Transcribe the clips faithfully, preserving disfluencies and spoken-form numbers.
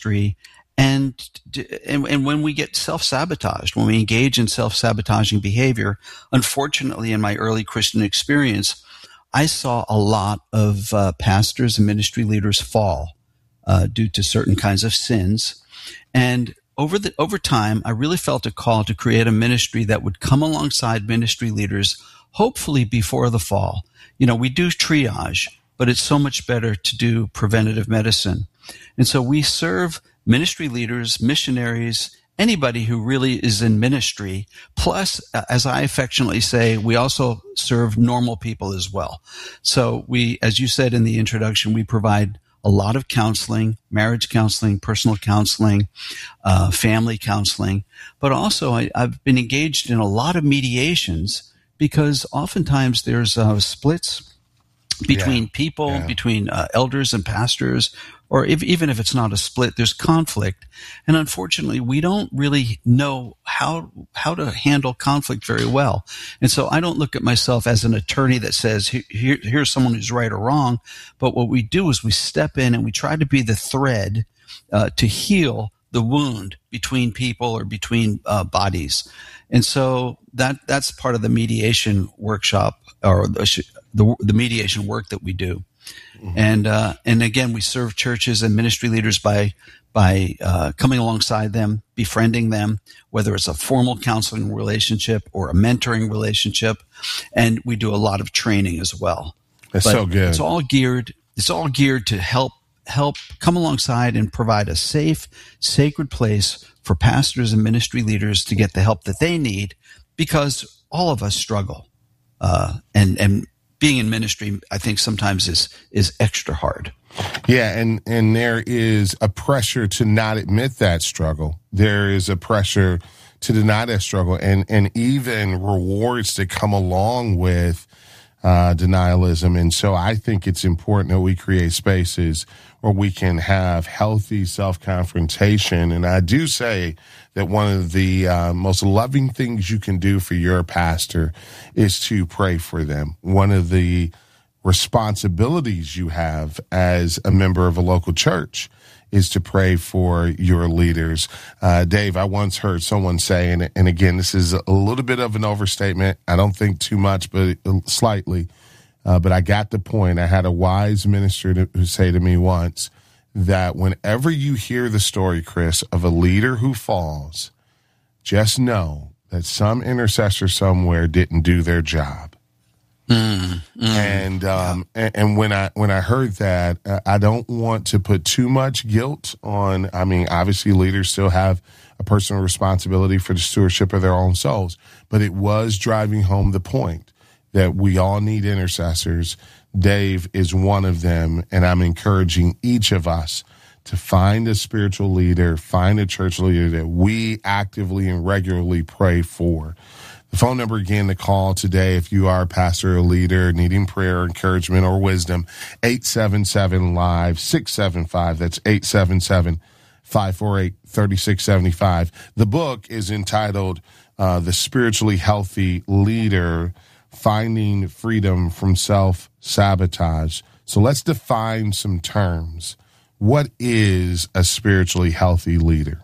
ministry. And, and, and when we get self-sabotaged, when we engage in self-sabotaging behavior, unfortunately, in my early Christian experience, I saw a lot of uh, pastors and ministry leaders fall uh, due to certain kinds of sins. And over the over time, I really felt a call to create a ministry that would come alongside ministry leaders, hopefully before the fall. You know, we do triage, but it's so much better to do preventative medicine. And so we serve ministry leaders, missionaries, anybody who really is in ministry. Plus, as I affectionately say, we also serve normal people as well. So we, as you said in the introduction, we provide a lot of counseling, marriage counseling, personal counseling, uh, family counseling. But also I, I've been engaged in a lot of mediations because oftentimes there's uh, splits between yeah, people, yeah. between uh, elders and pastors, or if, even if it's not a split, there's conflict. And unfortunately, we don't really know how how to handle conflict very well. And so I don't look at myself as an attorney that says, Here, here's someone who's right or wrong. But what we do is we step in and we try to be the thread uh, to heal the wound between people or between uh, bodies. And so that that's part of the mediation workshop or the, the, the mediation work that we do. Mm-hmm. And uh, and again, we serve churches and ministry leaders by by uh, coming alongside them, befriending them, whether it's a formal counseling relationship or a mentoring relationship, and we do a lot of training as well. That's but so good. It's all geared. It's all geared to help help come alongside and provide a safe, sacred place for pastors and ministry leaders to get the help that they need, because all of us struggle, uh, and and. Being in ministry, I think sometimes is is extra hard. Yeah, and, and there is a pressure to not admit that struggle. There is a pressure to deny that struggle, and, and even rewards that come along with uh, denialism. And so I think it's important that we create spaces where we can have healthy self-confrontation. And I do say that one of the uh, most loving things you can do for your pastor is to pray for them. One of the responsibilities you have as a member of a local church is to pray for your leaders. Uh, Dave, I once heard someone say, and, and again, this is a little bit of an overstatement. I don't think too much, but slightly. Uh, but I got the point. I had a wise minister to, who say to me once that whenever you hear the story, Chris, of a leader who falls, just know that some intercessor somewhere didn't do their job. Mm, mm, and um, yeah. and, and when I when I heard that, uh, I don't want to put too much guilt on. I mean, obviously, leaders still have a personal responsibility for the stewardship of their own souls, but it was driving home the point that we all need intercessors. Dave is one of them, and I'm encouraging each of us to find a spiritual leader, find a church leader that we actively and regularly pray for. The phone number again to call today, if you are a pastor or leader needing prayer, encouragement, or wisdom, eight seven seven, live, six seven five. That's eight seven seven, five four eight, three six seven five. The book is entitled uh, The Spiritually Healthy Leader, Finding Freedom from Self-Sabotage. So let's define some terms. What is a spiritually healthy leader?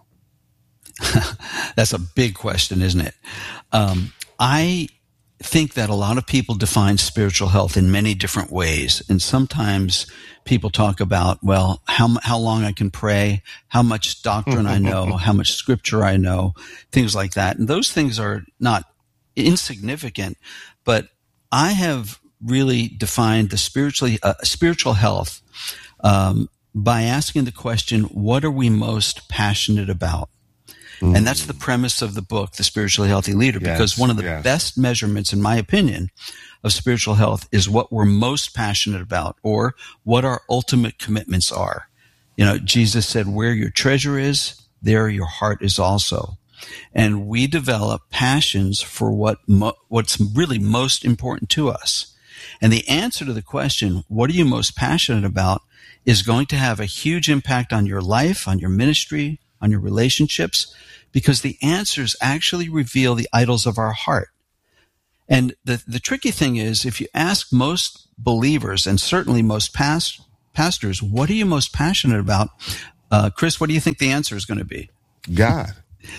That's a big question, isn't it? Um, I think that a lot of people define spiritual health in many different ways. And sometimes people talk about, well, how how long I can pray, how much doctrine I know, how much scripture I know, things like that. And those things are not insignificant, but I have really defined the spiritually uh, spiritual health um, by asking the question, what are we most passionate about? Mm. And that's the premise of the book, The Spiritually Healthy Leader, yes, because one of the yes. best measurements, in my opinion, of spiritual health is what we're most passionate about, or what our ultimate commitments are. You know, Jesus said, where your treasure is, there your heart is also. And we develop passions for what mo- what's really most important to us. And the answer to the question, what are you most passionate about, is going to have a huge impact on your life, on your ministry, on your relationships, because the answers actually reveal the idols of our heart. And the, the tricky thing is, if you ask most believers, and certainly most past, pastors, what are you most passionate about? Uh, Chris, what do you think the answer is going to be? God.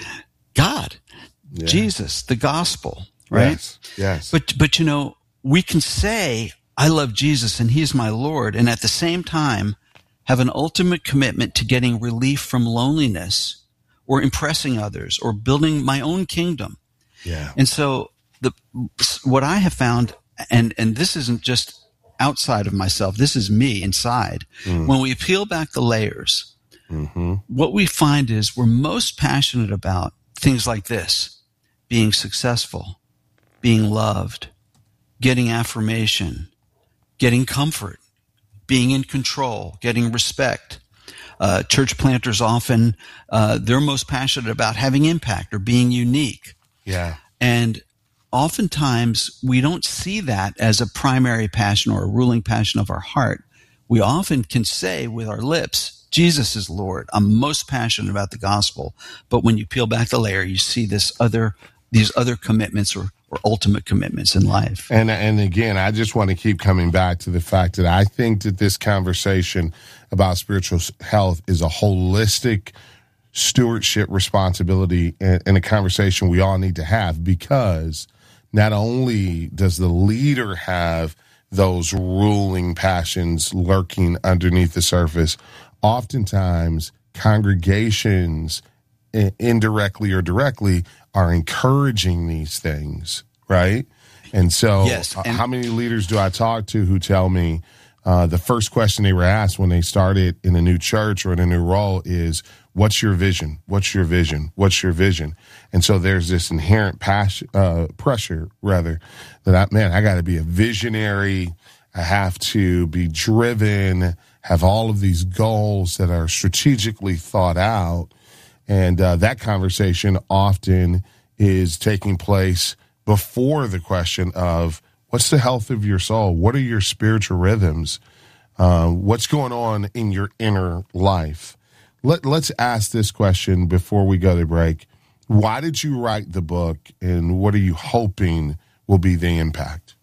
God. Yeah. Jesus, the gospel, right? Yes, yes. But, but you know, we can say, I love Jesus and he's my Lord, and at the same time have an ultimate commitment to getting relief from loneliness or impressing others or building my own kingdom. Yeah. And so the what I have found, and, and this isn't just outside of myself, this is me inside. Mm. When we peel back the layers, mm-hmm. what we find is we're most passionate about things like this: being successful, being loved, getting affirmation, getting comfort, being in control, getting respect. Uh, church planters often, uh, they're most passionate about having impact or being unique. Yeah. And oftentimes we don't see that as a primary passion or a ruling passion of our heart. We often can say with our lips, Jesus is Lord. I'm most passionate about the gospel. But when you peel back the layer, you see this other, these other commitments or, or ultimate commitments in life. And, and again, I just want to keep coming back to the fact that I think that this conversation about spiritual health is a holistic stewardship responsibility and, and a conversation we all need to have, because not only does the leader have those ruling passions lurking underneath the surface, oftentimes congregations, indirectly or directly, are encouraging these things, right? And so yes, and- how many leaders do I talk to who tell me uh, the first question they were asked when they started in a new church or in a new role is, what's your vision? What's your vision? What's your vision? And so there's this inherent passion, uh, pressure, rather, that, I, man, I got to be a visionary. I have to be driven, have all of these goals that are strategically thought out. And uh, that conversation often is taking place before the question of, what's the health of your soul? What are your spiritual rhythms? Uh, what's going on in your inner life? Let, let's ask this question before we go to break. Why did you write the book, and what are you hoping will be the impact?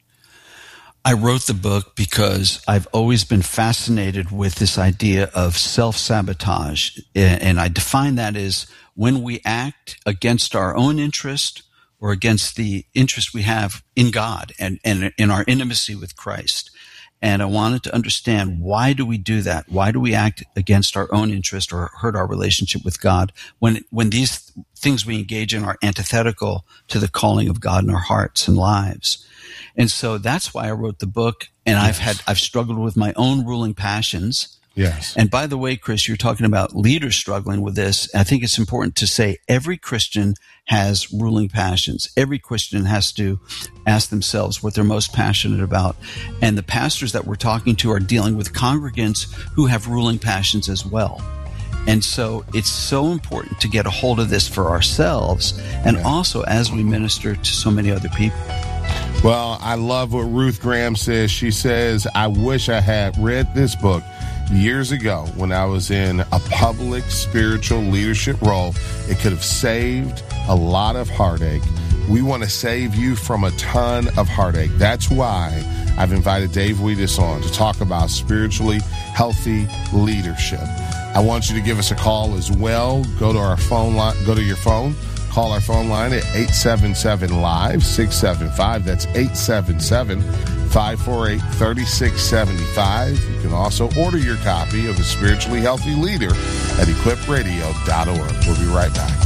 I wrote the book because I've always been fascinated with this idea of self-sabotage. And I define that as when we act against our own interest or against the interest we have in God and, and in our intimacy with Christ. And I wanted to understand, why do we do that? Why do we act against our own interest or hurt our relationship with God when when these things we engage in are antithetical to the calling of God in our hearts and lives? And so that's why I wrote the book. And yes. I've had I've struggled with my own ruling passions. Yes. And by the way, Chris, you're talking about leaders struggling with this. I think it's important to say every Christian has ruling passions. Every Christian has to ask themselves what they're most passionate about. And the pastors that we're talking to are dealing with congregants who have ruling passions as well. And so it's so important to get a hold of this for ourselves and yeah. also as we minister to so many other people. Well, I love what Ruth Graham says. She says, I wish I had read this book years ago when I was in a public spiritual leadership role. It could have saved a lot of heartache. We want to save you from a ton of heartache. That's why I've invited Dave Wiedis on to talk about spiritually healthy leadership. I want you to give us a call as well. Go to our phone line, go to your phone. Call our phone line at eight seven seven, live, six seven five. That's eight seven seven, five four eight, three six seven five. You can also order your copy of The Spiritually Healthy Leader at equip radio dot org. We'll be right back.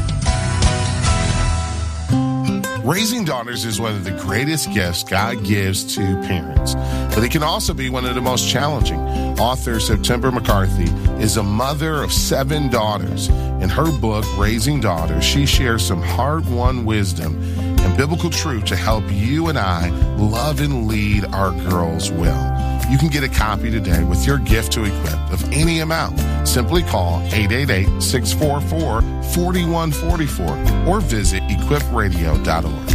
Raising daughters is one of the greatest gifts God gives to parents, but it can also be one of the most challenging. Author September McCarthy is a mother of seven daughters. In her book, Raising Daughters, she shares some hard-won wisdom and biblical truth to help you and I love and lead our girls well. You can get a copy today with your gift to Equip of any amount. Simply call eight eight eight, six four four, four one four four or visit equip radio dot org.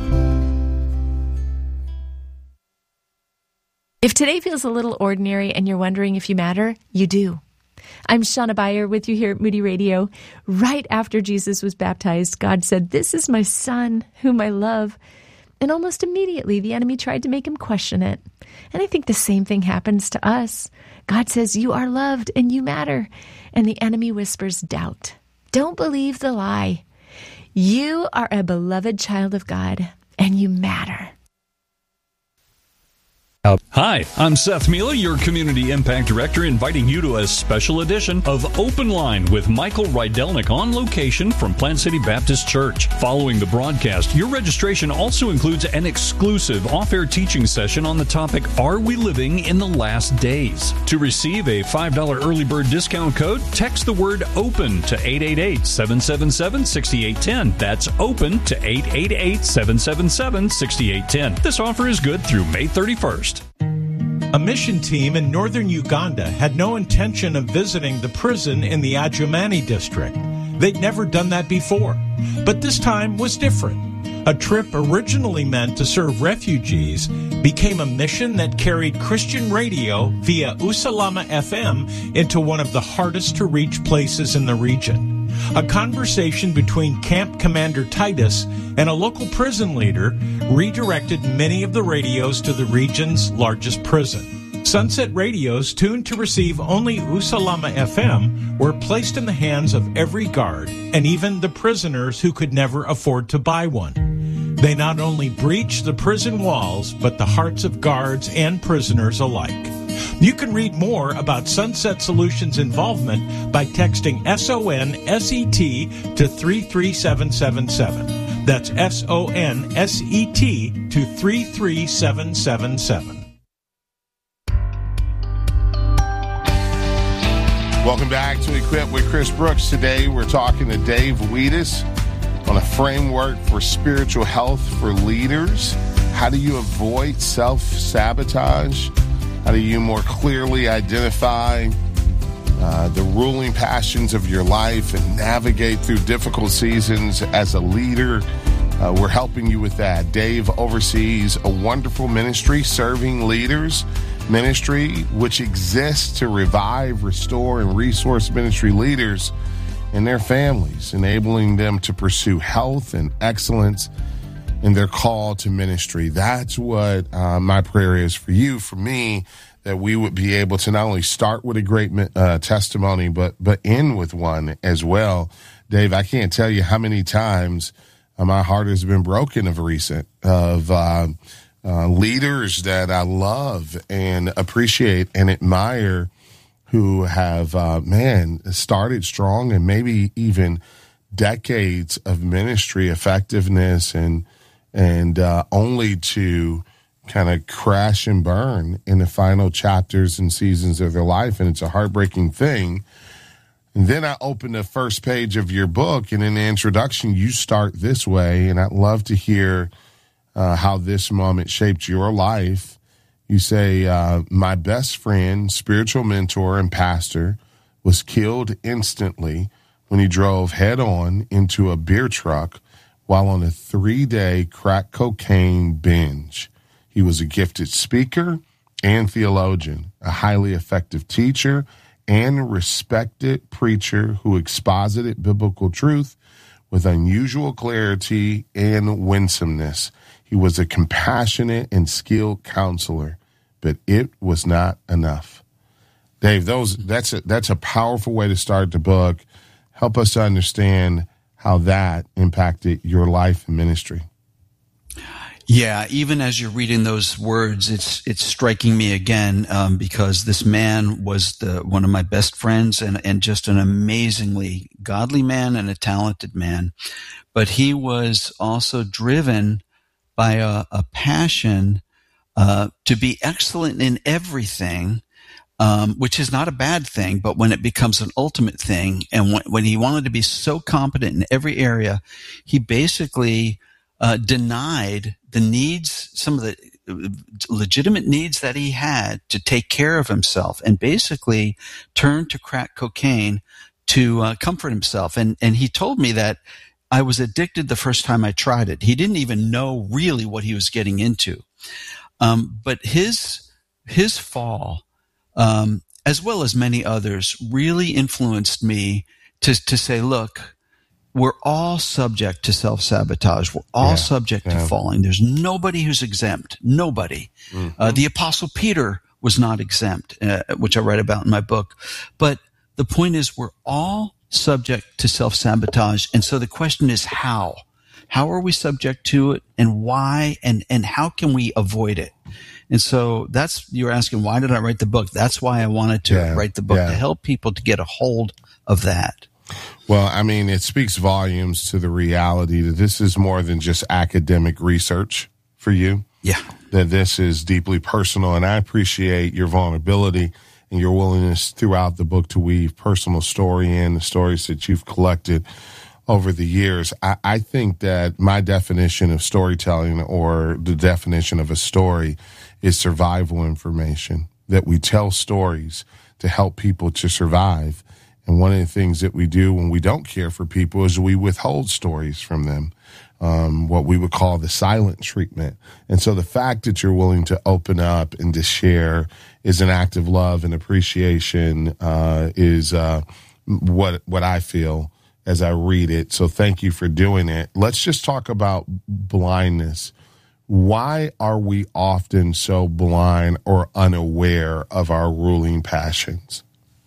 If today feels a little ordinary and you're wondering if you matter, you do. I'm Shauna Beyer with you here at Moody Radio. Right after Jesus was baptized, God said, "This is my son whom I love." And almost immediately, the enemy tried to make him question it. And I think the same thing happens to us. God says, you are loved and you matter. And the enemy whispers doubt. Don't believe the lie. You are a beloved child of God and you matter. Hi, I'm Seth Mila, your Community Impact Director, inviting you to a special edition of Open Line with Michael Rydelnik on location from Plant City Baptist Church. Following the broadcast, your registration also includes an exclusive off-air teaching session on the topic, Are We Living in the Last Days? To receive a five dollars early bird discount code, text the word OPEN to eight eight eight, seven seven seven, six eight one zero. That's OPEN to eight eight eight, seven seven seven, six eight one zero. This offer is good through May thirty-first. A mission team in northern Uganda had no intention of visiting the prison in the Adjumani district. They'd never done that before, but this time was different. A trip originally meant to serve refugees became a mission that carried Christian radio via Usalama F M into one of the hardest to reach places in the region. A conversation between Camp Commander Titus and a local prison leader redirected many of the radios to the region's largest prison. Sunset radios tuned to receive only Usalama F M were placed in the hands of every guard and even the prisoners who could never afford to buy one. They not only breached the prison walls, but the hearts of guards and prisoners alike. You can read more about Sunset Solutions' involvement by texting S O N S E T to three three seven seven seven. That's S O N S E T to three three seven seven seven. Welcome back to Equip with Chris Brooks. Today we're talking to Dave Wiedis on a framework for spiritual health for leaders. How do you avoid self-sabotage? How do you more clearly identify uh, the ruling passions of your life and navigate through difficult seasons as a leader? Uh, we're helping you with that. Dave oversees a wonderful ministry, Serving Leaders Ministry, which exists to revive, restore, and resource ministry leaders and their families, enabling them to pursue health and excellence in their call to ministry. That's what uh, my prayer is for you, for me, that we would be able to not only start with a great uh, testimony, but but end with one as well. Dave, I can't tell you how many times uh, my heart has been broken of recent, of uh, uh, leaders that I love and appreciate and admire who have, uh, man, started strong and maybe even decades of ministry effectiveness and and uh, only to kind of crash and burn in the final chapters and seasons of their life. And it's a heartbreaking thing. And then I open the first page of your book, and in the introduction, you start this way. And I'd love to hear uh, how this moment shaped your life. You say, uh, my best friend, spiritual mentor, and pastor was killed instantly when he drove head on into a beer truck while on a three-day crack cocaine binge. He was a gifted speaker and theologian, a highly effective teacher, and respected preacher who exposited biblical truth with unusual clarity and winsomeness. He was a compassionate and skilled counselor, but it was not enough. Dave, those that's a, that's a powerful way to start the book. Help us to understand how that impacted your life and ministry. Yeah, even as you're reading those words, it's it's striking me again um, because this man was the one of my best friends and, and just an amazingly godly man and a talented man. But he was also driven by a, a passion uh, to be excellent in everything, um, which is not a bad thing. But when it becomes an ultimate thing, and when, when he wanted to be so competent in every area, he basically Uh, denied the needs, some of the legitimate needs that he had to take care of himself, and basically turned to crack cocaine to uh, comfort himself. And and he told me that I was addicted the first time I tried it. He didn't even know really what he was getting into. Um, but his his fall, um, as well as many others, really influenced me to to say, look, we're all subject to self-sabotage. We're all Yeah, subject yeah. to falling. There's nobody who's exempt. Nobody. Mm-hmm. Uh, the Apostle Peter was not exempt, uh, which I write about in my book. But the point is, we're all subject to self-sabotage. And so the question is how? How are we subject to it, and why, and, and how can we avoid it? And so that's, you're asking, why did I write the book? That's why I wanted to yeah, write the book, yeah. to help people to get a hold of that. Well, I mean, it speaks volumes to the reality that this is more than just academic research for you. Yeah. That this is deeply personal, and I appreciate your vulnerability and your willingness throughout the book to weave personal story in, the stories that you've collected over the years. I, I think that my definition of storytelling, or the definition of a story, is survival information, that we tell stories to help people to survive. And one of the things that we do when we don't care for people is we withhold stories from them, um, what we would call the silent treatment. And so the fact that you're willing to open up and to share is an act of love and appreciation, uh, is uh, what what I feel as I read it. So thank you for doing it. Let's just talk about blindness. Why are we often so blind or unaware of our ruling passions?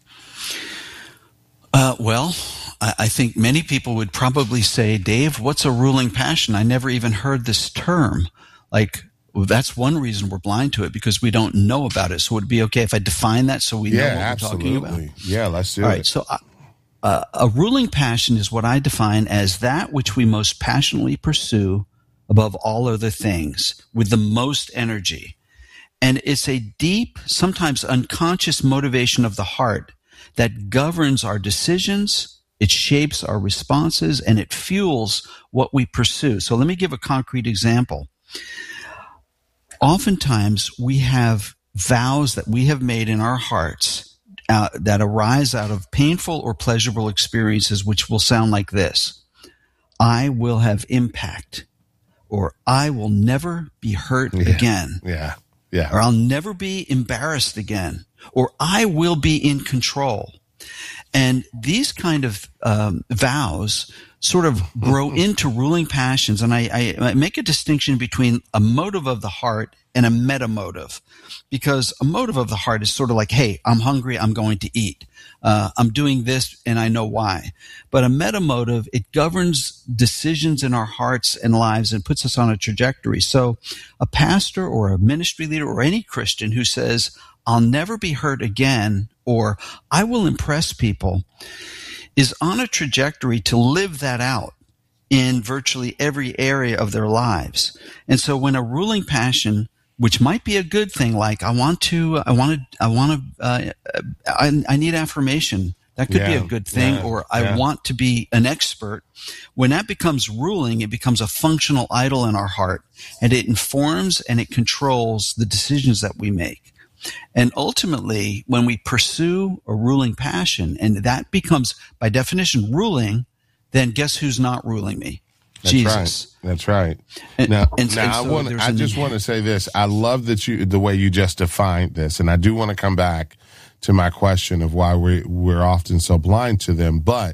Uh, well, I, I think many people would probably say, Dave, what's a ruling passion? I never even heard this term. Like, well, that's one reason we're blind to it, because we don't know about it. So would it be okay if I define that so we yeah, know what absolutely. we're talking about? Yeah, let's do All it. right, so uh, a ruling passion is what I define as that which we most passionately pursue above all other things, with the most energy. And it's a deep, sometimes unconscious motivation of the heart that governs our decisions, it shapes our responses, and it fuels what we pursue. So let me give a concrete example. Oftentimes, we have vows that we have made in our hearts uh, that arise out of painful or pleasurable experiences, which will sound like this: I will have impact, or I will never be hurt yeah. again. Yeah, yeah. Or I'll never be embarrassed again, or I will be in control. And these kind of um, vows sort of grow into ruling passions. And I, I, I make a distinction between a motive of the heart and a meta motive, because a motive of the heart is sort of like, hey, I'm hungry, I'm going to eat. Uh, I'm doing this and I know why. But a meta motive, it governs decisions in our hearts and lives and puts us on a trajectory. So a pastor or a ministry leader or any Christian who says, I'll never be hurt again, or I will impress people, is on a trajectory to live that out in virtually every area of their lives. And so when a ruling passion, which might be a good thing, like I want to, I want to, I want to, uh, I, I need affirmation. That could yeah, be a good thing. Yeah, or I yeah. want to be an expert. When that becomes ruling, it becomes a functional idol in our heart, and it informs and it controls the decisions that we make. And ultimately, when we pursue a ruling passion, and that becomes, by definition, ruling, then guess who's not ruling me? That's Jesus. Right. That's right. And, now, and, now and I so want. I just want to say this. I love that you, the way you just defined this, and I do want to come back to my question of why we we're often so blind to them. But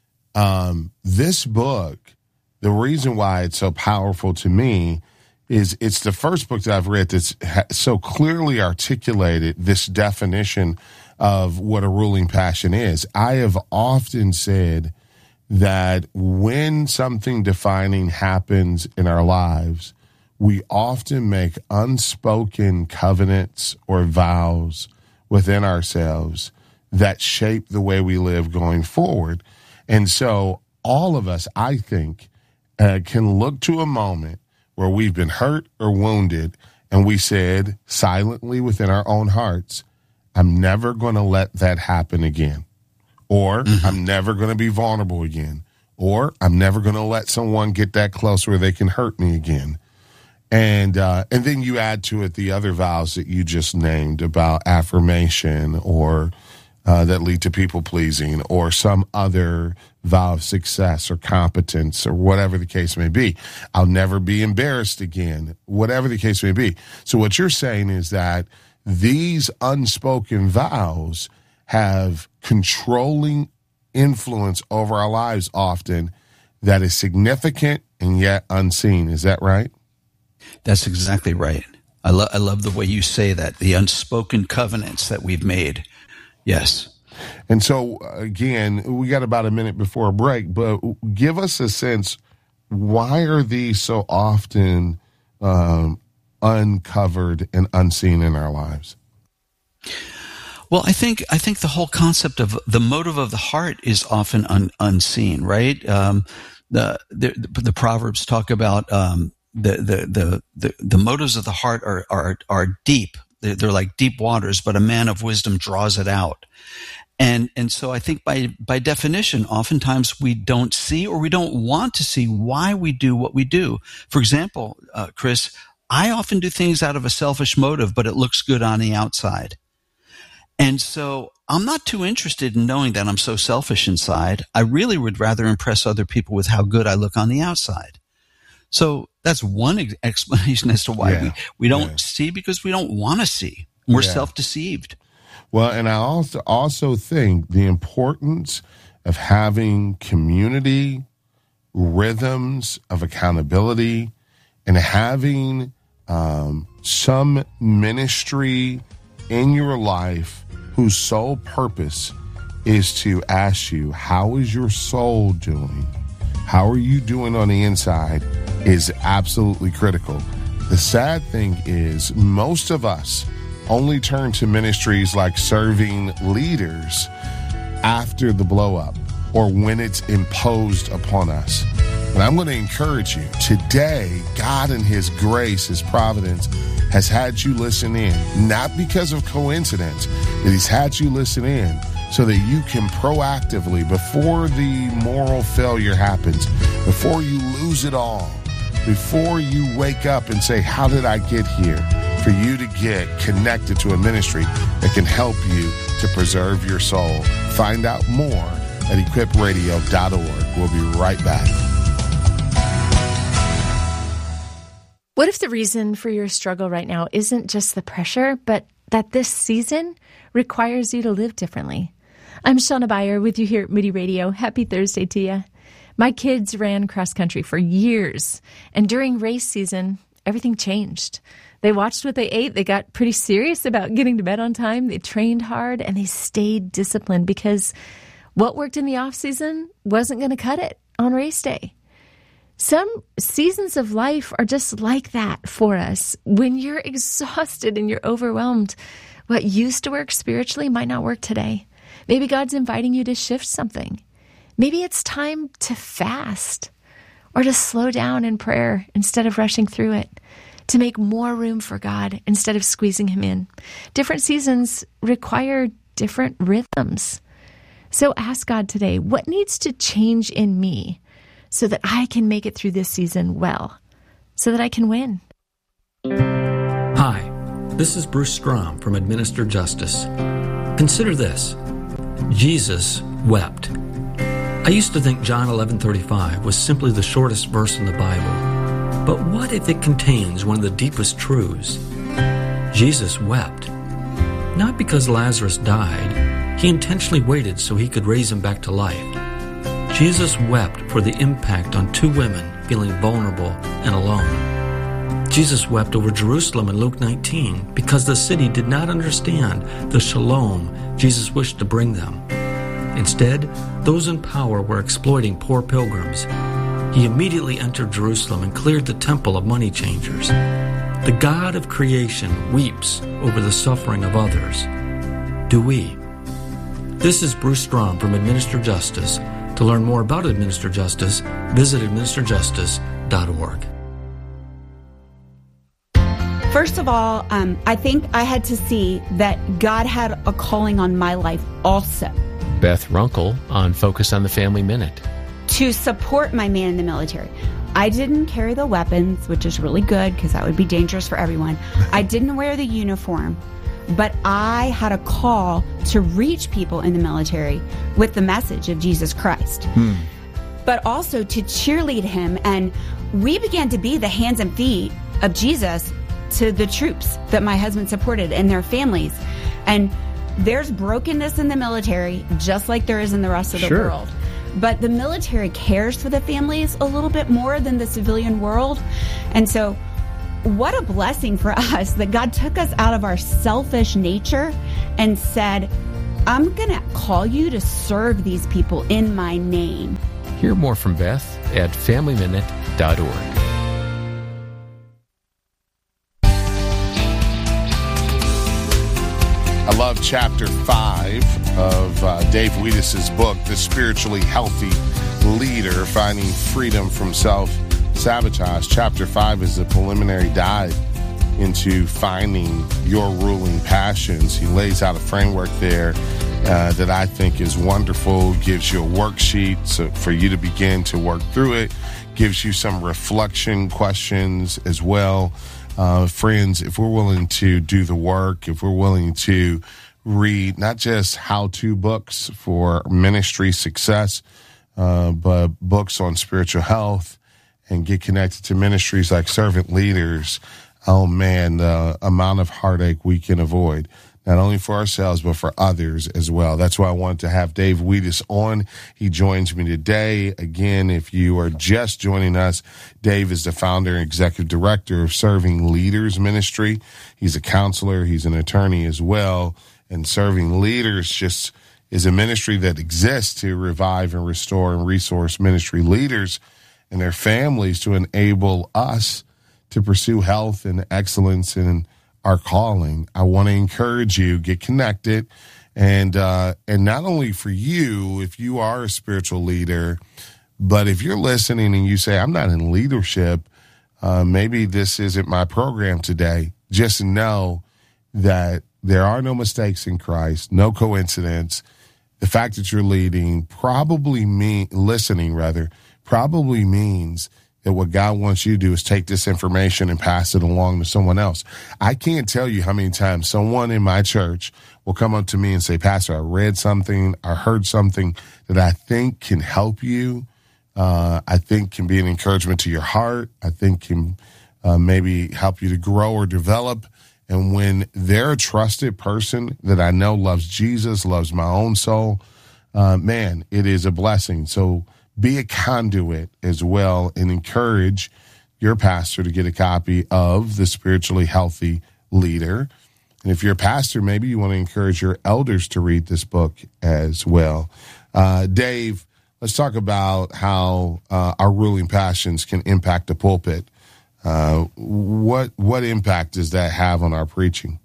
um, this book, the reason why it's so powerful to me is it's the first book that I've read that's so clearly articulated this definition of what a ruling passion is. I have often said that when something defining happens in our lives, we often make unspoken covenants or vows within ourselves that shape the way we live going forward. And so all of us, I think, uh, can look to a moment where we've been hurt or wounded, and we said silently within our own hearts, I'm never going to let that happen again. Or mm-hmm. I'm never going to be vulnerable again. Or I'm never going to let someone get that close where they can hurt me again. And uh, and then you add to it the other vows that you just named about affirmation, or uh, that lead to people pleasing, or some other vow of success or competence, or whatever the case may be. I'll never be embarrassed again, whatever the case may be. So what you're saying is that these unspoken vows have controlling influence over our lives often, that is significant and yet unseen. Is that right? That's exactly right. I, lo- I love the way you say that, the unspoken covenants that we've made. Yes. And so, again, we got about a minute before a break, but give us a sense, why are these so often um, uncovered and unseen in our lives? Well, I think I think the whole concept of the motive of the heart is often un, unseen, right? Um, the, the the Proverbs talk about um, the, the the the the motives of the heart are are are deep. They're, they're like deep waters, but a man of wisdom draws it out. And and so I think by by definition, oftentimes we don't see or we don't want to see why we do what we do. For example, uh, Chris, I often do things out of a selfish motive, but it looks good on the outside. And so I'm not too interested in knowing that I'm so selfish inside. I really would rather impress other people with how good I look on the outside. So that's one ex- explanation as to why yeah. we, we don't yeah. see, because we don't want to see. We're yeah. self-deceived. Well, and I also also think the importance of having community, rhythms of accountability, and having um, some ministry in your life whose sole purpose is to ask you, how is your soul doing? How are you doing on the inside is absolutely critical. The sad thing is most of us only turn to ministries like serving leaders after the blow up or when it's imposed upon us. And I'm going to encourage you today, God in his grace, his providence has had you listen in, not because of coincidence, but he's had you listen in so that you can proactively, before the moral failure happens, before you lose it all, before you wake up and say, how did I get here? For you to get connected to a ministry that can help you to preserve your soul. Find out more at equip radio dot org. We'll be right back. What if the reason for your struggle right now isn't just the pressure, but that this season requires you to live differently? I'm Shauna Beyer with you here at Moody Radio. Happy Thursday to you. My kids ran cross country for years, and during race season, everything changed. They watched what they ate. They got pretty serious about getting to bed on time. They trained hard, and they stayed disciplined because what worked in the off season wasn't going to cut it on race day. Some seasons of life are just like that for us. When you're exhausted and you're overwhelmed, what used to work spiritually might not work today. Maybe God's inviting you to shift something. Maybe it's time to fast or to slow down in prayer instead of rushing through it, to make more room for God instead of squeezing him in. Different seasons require different rhythms. So ask God today, what needs to change in me so that I can make it through this season well, so that I can win? Hi, this is Bruce Strom from Administer Justice. Consider this. Jesus wept. I used to think John eleven thirty-five was simply the shortest verse in the Bible. But what if it contains one of the deepest truths? Jesus wept. Not because Lazarus died. He intentionally waited so he could raise him back to life. Jesus wept for the impact on two women feeling vulnerable and alone. Jesus wept over Jerusalem in Luke nineteen because the city did not understand the shalom Jesus wished to bring them. Instead, those in power were exploiting poor pilgrims. He immediately entered Jerusalem and cleared the temple of money changers. The God of creation weeps over the suffering of others. Do we? This is Bruce Strom from Administer Justice. To learn more about Administer Justice, visit administer justice dot org. First of all, um, I think I had to see that God had a calling on my life also. Beth Runkle on Focus on the Family Minute. To support my man in the military. I didn't carry the weapons, which is really good because that would be dangerous for everyone. I didn't wear the uniform. But I had a call to reach people in the military with the message of Jesus Christ, hmm. but also to cheerlead him. And we began to be the hands and feet of Jesus to the troops that my husband supported and their families. And there's brokenness in the military, just like there is in the rest of the sure. world. But the military cares for the families a little bit more than the civilian world. And so what a blessing for us that God took us out of our selfish nature and said, I'm going to call you to serve these people in my name. Hear more from Beth at family minute dot org. I love chapter five of uh, Dave Wiedis' book, The Spiritually Healthy Leader, Finding Freedom from Self-Sabotage. Chapter five is a preliminary dive into finding your ruling passions. He lays out a framework there uh, that I think is wonderful, gives you a worksheet so for you to begin to work through it, gives you some reflection questions as well. Uh, friends, if we're willing to do the work, if we're willing to read not just how-to books for ministry success, uh, but books on spiritual health and get connected to ministries like Servant Leaders, oh man, the amount of heartache we can avoid, not only for ourselves, but for others as well. That's why I wanted to have Dave Wiedis on. He joins me today. Again, if you are just joining us, Dave is the founder and executive director of Serving Leaders Ministry. He's a counselor. He's an attorney as well. And Serving Leaders just is a ministry that exists to revive and restore and resource ministry leaders and their families to enable us to pursue health and excellence in our calling. I want to encourage you, get connected. And, uh, and not only for you, if you are a spiritual leader, but if you're listening and you say, I'm not in leadership, uh, maybe this isn't my program today. Just know that there are no mistakes in Christ, no coincidence. The fact that you're leading probably mean, listening rather, probably means that what God wants you to do is take this information and pass it along to someone else. I can't tell you how many times someone in my church will come up to me and say, Pastor, I read something, I heard something that I think can help you. Uh, I think can be an encouragement to your heart. I think can uh, maybe help you to grow or develop. And when they're a trusted person that I know loves Jesus, loves my own soul, uh, man, it is a blessing. So be a conduit as well and encourage your pastor to get a copy of The Spiritually Healthy Leader. And if you're a pastor, maybe you want to encourage your elders to read this book as well. Uh, Dave, let's talk about how uh, our ruling passions can impact the pulpit. Uh, what what impact does that have on our preaching?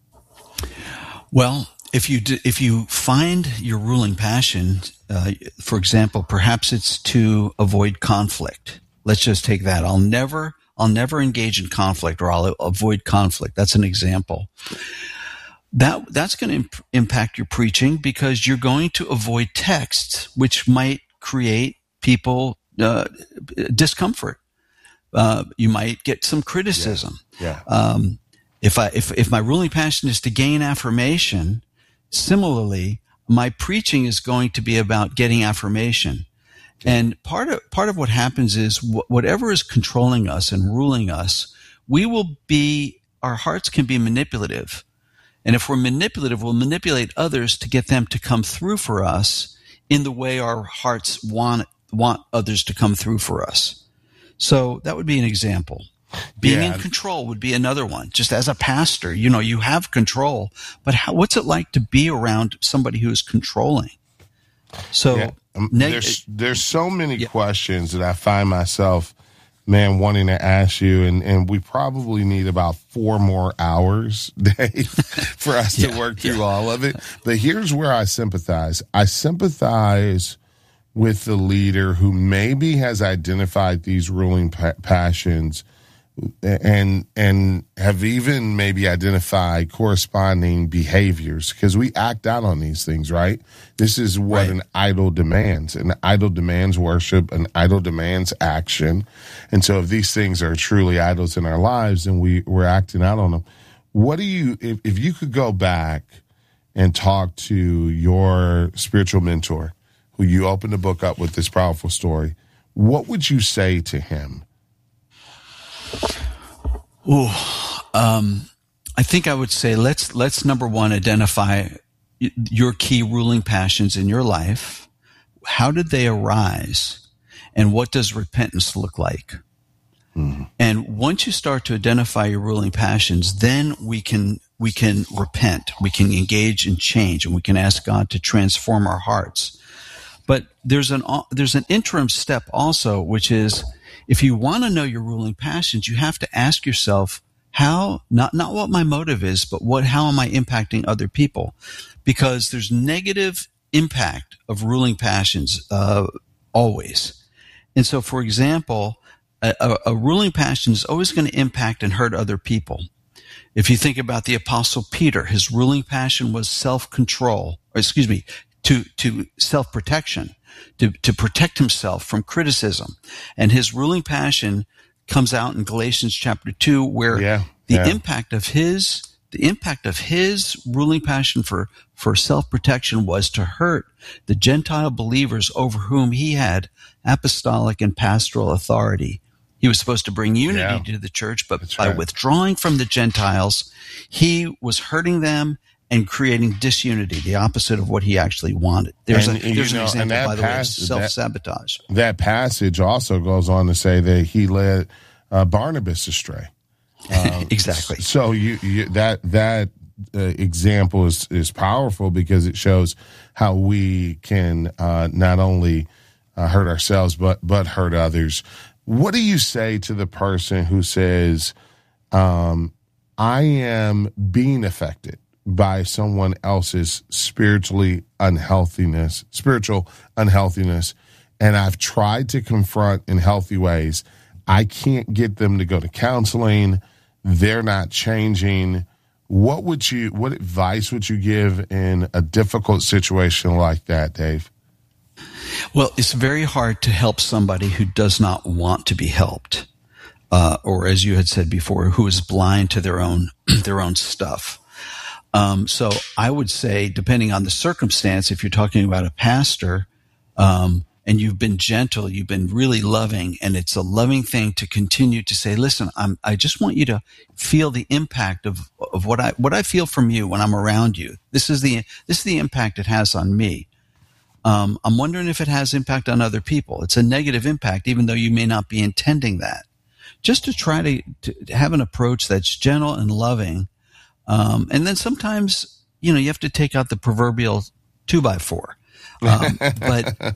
Well, if you do, if you find your ruling passion, uh, for example, perhaps it's to avoid conflict. Let's just take that. I'll never I'll never engage in conflict, or I'll avoid conflict. That's an example. That that's going to imp- impact your preaching because you're going to avoid texts which might create people uh, discomfort. Uh, you might get some criticism. Yeah. yeah. Um, if I if if my ruling passion is to gain affirmation, similarly, my preaching is going to be about getting affirmation. And part of part of what happens is wh- whatever is controlling us and ruling us, we will be our hearts can be manipulative. And if we're manipulative, we'll manipulate others to get them to come through for us in the way our hearts want want others to come through for us. So that would be an example. Being yeah. in control would be another one. Just as a pastor, you know, you have control, but how, what's it like to be around somebody who is controlling? So yeah. um, neg- there's there's so many yeah. questions that I find myself, man, wanting to ask you, and, and we probably need about four more hours, Dave, for us yeah. to work through yeah. all of it. But here's where I sympathize. I sympathize with the leader who maybe has identified these ruling pa- passions and and have even maybe identified corresponding behaviors, because we act out on these things, right? This is what right. an idol demands. An idol demands worship. An idol demands action. And so if these things are truly idols in our lives and we, we're acting out on them, what do you, if, if you could go back and talk to your spiritual mentor, who you opened the book up with this powerful story, what would you say to him? Oh, um, I think I would say let's let's number one identify your key ruling passions in your life. how did they arise, and what does repentance look like? Mm-hmm. And once you start to identify your ruling passions, then we can we can repent, we can engage in change, and we can ask God to transform our hearts. But there's an there's an interim step also, which is, if you want to know your ruling passions, you have to ask yourself, how, not, not what my motive is, but what, how am I impacting other people? Because there's negative impact of ruling passions, uh, always. And so, for example, a, a, a ruling passion is always going to impact and hurt other people. If you think about the Apostle Peter, his ruling passion was self-control, or excuse me, to, to self-protection, to, to protect himself from criticism. And his ruling passion comes out in Galatians chapter two, where yeah, the yeah. impact of his, the impact of his ruling passion for, for self-protection was to hurt the Gentile believers over whom he had apostolic and pastoral authority. He was supposed to bring unity yeah. to the church, but That's by right. withdrawing from the Gentiles, he was hurting them and creating disunity, the opposite of what he actually wanted. There's, and, a, there's know, an example, by the pass, way, of self-sabotage. That, that passage also goes on to say that he led uh, Barnabas astray. Um, exactly. So you, you that that uh, example is, is powerful, because it shows how we can uh, not only uh, hurt ourselves but but hurt others. What do you say to the person who says, um, I am being affected by someone else's spiritually unhealthiness, spiritual unhealthiness, and I've tried to confront in healthy ways. I can't get them to go to counseling. They're not changing. What would you, what advice would you give in a difficult situation like that, Dave? Well, it's very hard to help somebody who does not want to be helped, uh, or as you had said before, who is blind to their own their own stuff. Um, so I would say, depending on the circumstance, if you're talking about a pastor, um, and you've been gentle, you've been really loving, and it's a loving thing to continue to say, listen, I'm, I just want you to feel the impact of, of what I, what I feel from you when I'm around you. This is the, this is the impact it has on me. Um, I'm wondering if it has impact on other people. It's a negative impact, even though you may not be intending that. Just to try to, to have an approach that's gentle and loving. Um, and then sometimes, you know, you have to take out the proverbial two by four. Um, but,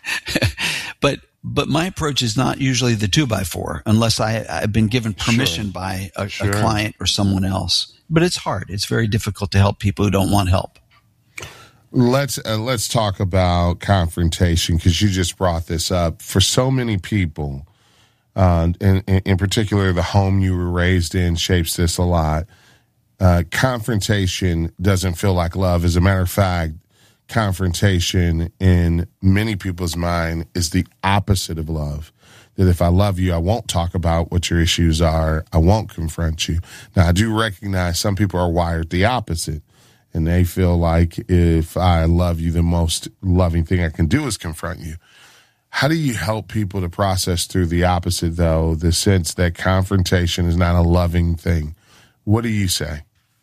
but, but my approach is not usually the two by four unless I, I've been given permission sure. by a, sure. a client or someone else. But it's hard. It's very difficult to help people who don't want help. Let's, uh, let's talk about confrontation, because you just brought this up. For so many people, uh, in, in particular, the home you were raised in shapes this a lot. Uh, confrontation doesn't feel like love. As a matter of fact, confrontation in many people's mind is the opposite of love. That if I love you, I won't talk about what your issues are. I won't confront you. Now, I do recognize some people are wired the opposite, and they feel like if I love you, the most loving thing I can do is confront you. How do you help people to process through the opposite, though, the sense that confrontation is not a loving thing? What do you say?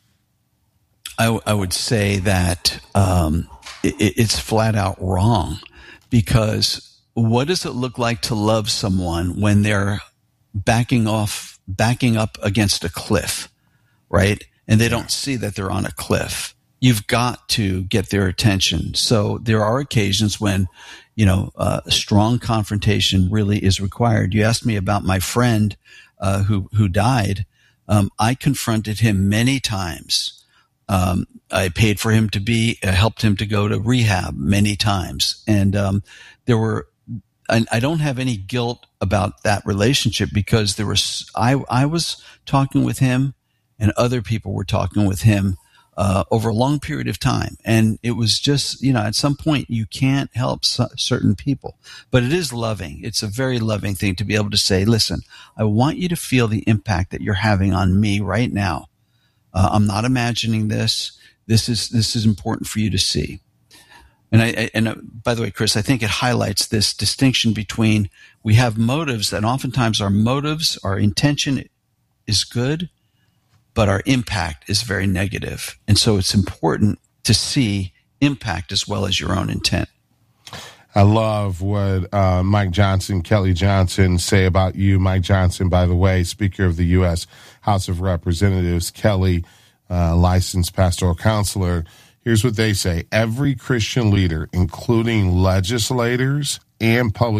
I, w- I would say that um, it, it's flat out wrong, because what does it look like to love someone when they're backing off, backing up against a cliff, right? And they don't see that they're on a cliff. You've got to get their attention. So there are occasions when, you know, uh, strong confrontation really is required. You asked me about my friend uh, who who died. Um, I confronted him many times. Um, I paid for him to be, uh, helped him to go to rehab many times. And, um, there were, I, I don't have any guilt about that relationship, because there was, I, I was talking with him and other people were talking with him, uh, over a long period of time. And it was just, you know, at some point you can't help c- certain people, but it is loving. It's a very loving thing to be able to say, listen, I want you to feel the impact that you're having on me right now. Uh, I'm not imagining this. This is this is important for you to see. And I, I and uh, by the way, Chris, I think it highlights this distinction between, we have motives that oftentimes our motives, our intention is good, but our impact is very negative. And so it's important to see impact as well as your own intent. I love what uh, Mike Johnson, Kelly Johnson say about you. Mike Johnson, by the way, Speaker of the U S House of Representatives. Kelly, uh, licensed pastoral counselor. Here's what they say. Every Christian leader, including legislators and public